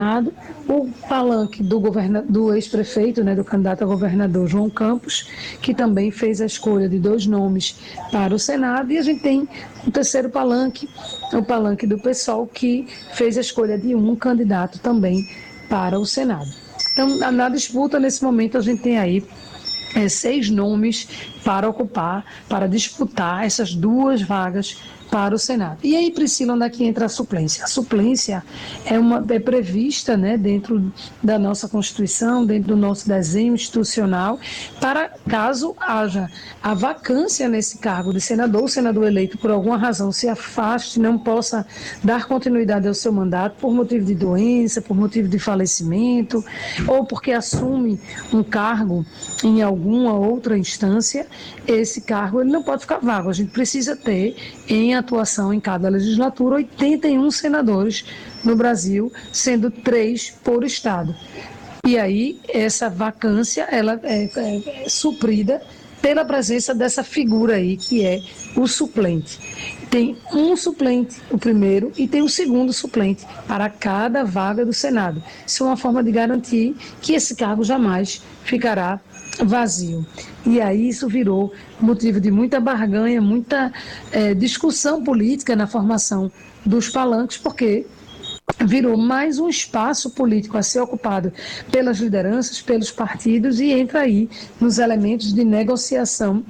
o palanque do ex-prefeito, né, do candidato a governador João Campos, que também fez a escolha de 2 nomes para o Senado, e a gente tem o terceiro palanque, o palanque do PSOL, que fez a escolha de um candidato também para o Senado. Então, na disputa, nesse momento, a gente tem aí 6 nomes para ocupar, para disputar essas 2 vagas para o Senado. E aí, Priscila, onde é que entra a suplência? A suplência é prevista, né, dentro da nossa Constituição, dentro do nosso desenho institucional, para caso haja a vacância nesse cargo de senador, o senador eleito por alguma razão se afaste, não possa dar continuidade ao seu mandato por motivo de doença, por motivo de falecimento, ou porque assume um cargo em alguma outra instância, esse cargo ele não pode ficar vago. A gente precisa ter em atuação em cada legislatura 81 senadores no Brasil, sendo 3 por estado. E aí essa vacância ela é suprida pela presença dessa figura aí, que é o suplente. Tem um suplente, o primeiro, e tem um segundo suplente para cada vaga do Senado. Isso é uma forma de garantir que esse cargo jamais ficará vazio. E aí isso virou motivo de muita barganha, muita discussão política na formação dos palanques, porque virou mais um espaço político a ser ocupado pelas lideranças, pelos partidos, e entra aí nos elementos de negociação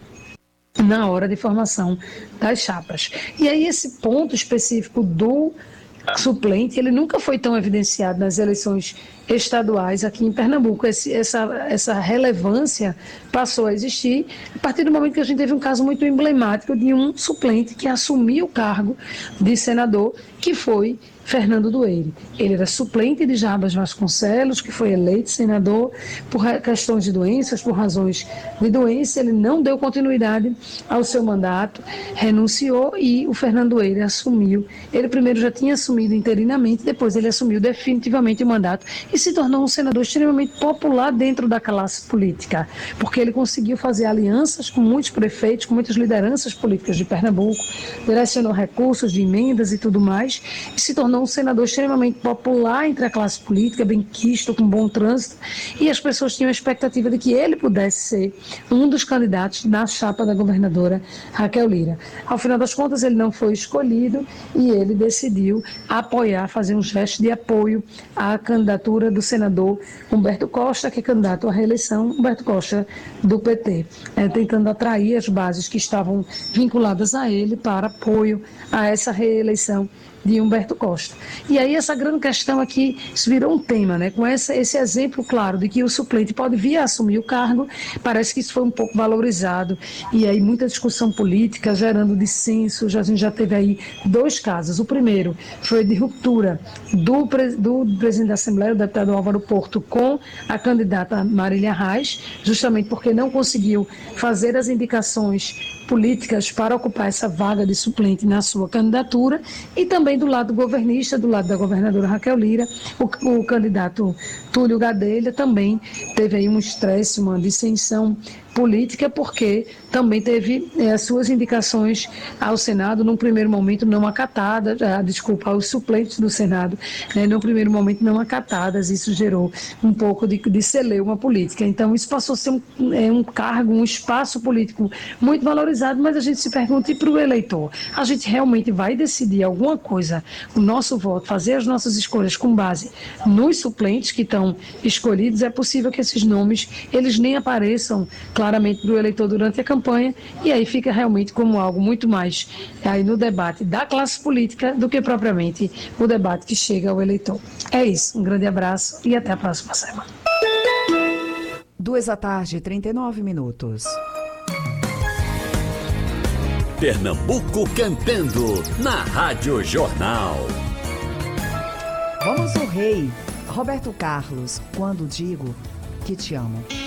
na hora de formação das chapas. E aí esse ponto específico do suplente, ele nunca foi tão evidenciado nas eleições estaduais aqui em Pernambuco. Essa relevância passou a existir a partir do momento que a gente teve um caso muito emblemático de um suplente que assumiu o cargo de senador, que foi Fernando Dueire. Ele era suplente de Jarbas Vasconcelos, que foi eleito senador por questões de doenças, por razões de doença. Ele não deu continuidade ao seu mandato, renunciou, e o Fernando Dueire assumiu. Ele primeiro já tinha assumido interinamente, depois ele assumiu definitivamente o mandato e se tornou um senador extremamente popular dentro da classe política, porque ele conseguiu fazer alianças com muitos prefeitos, com muitas lideranças políticas de Pernambuco, direcionou recursos de emendas e tudo mais, e se tornou um senador extremamente popular entre a classe política, bem quisto, com bom trânsito, e as pessoas tinham a expectativa de que ele pudesse ser um dos candidatos na chapa da governadora Raquel Lira. Ao final das contas, ele não foi escolhido e ele decidiu apoiar, fazer um gesto de apoio à candidatura do senador Humberto Costa, que é candidato à reeleição, Humberto Costa do PT, tentando atrair as bases que estavam vinculadas a ele para apoio a essa reeleição de Humberto Costa. E aí essa grande questão aqui, isso virou um tema, né? Com esse exemplo claro de que o suplente pode vir a assumir o cargo, parece que isso foi um pouco valorizado, e aí muita discussão política, gerando dissenso. A gente já teve aí 2 casos. O primeiro foi de ruptura do presidente da Assembleia, o deputado Álvaro Porto, com a candidata Marília Reis, justamente porque não conseguiu fazer as indicações políticas para ocupar essa vaga de suplente na sua candidatura, e também do lado governista, do lado da governadora Raquel Lira, o candidato Túlio Gadelha também teve aí um estresse, uma dissensão política, porque também teve as suas indicações ao Senado, num primeiro momento não acatadas, aos suplentes do Senado, num primeiro momento não acatadas. Isso gerou um pouco de celeuma política. Então isso passou a ser um cargo, um espaço político muito valorizado, mas a gente se pergunta, e para o eleitor, a gente realmente vai decidir alguma coisa, o nosso voto, fazer as nossas escolhas com base nos suplentes que estão escolhidos? É possível que esses nomes, eles nem apareçam claramente para o eleitor durante a campanha, e aí fica realmente como algo muito mais aí no debate da classe política do que propriamente o debate que chega ao eleitor. É isso, um grande abraço e até a próxima semana. 14h39. Pernambuco cantando na Rádio Jornal. Vamos ao rei. Roberto Carlos, quando digo que te amo.